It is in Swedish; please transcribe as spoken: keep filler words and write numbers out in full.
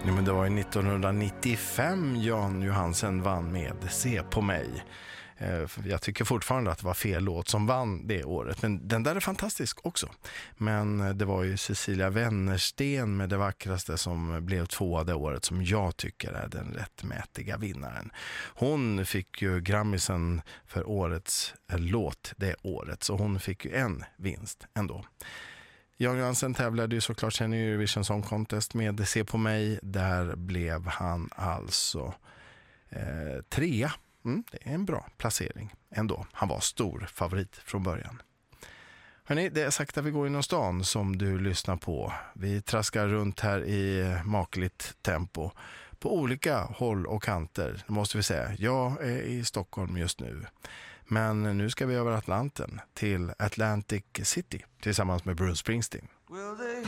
Ja, men det var ju nittonhundranittiofem Jan Johansen vann med Se på mig. Jag tycker fortfarande att det var fel låt som vann det året, men den där är fantastisk också. Men det var ju Cecilia Wennersten med Det vackraste som blev tvåa det året, som jag tycker är den rättmätiga vinnaren. Hon fick ju Grammisen för årets låt det året, så hon fick ju en vinst ändå. Jan Johansen tävlade ju såklart sen i Eurovision Song Contest med Se på mig. Där blev han alltså eh, trea. Mm, det är en bra placering ändå. Han var stor favorit från början. Hörrni, det är sakta vi går inom stan som du lyssnar på. Vi traskar runt här i makligt tempo på olika håll och kanter, måste vi säga. Jag är i Stockholm just nu. Men nu ska vi över Atlanten till Atlantic City tillsammans med Bruce Springsteen.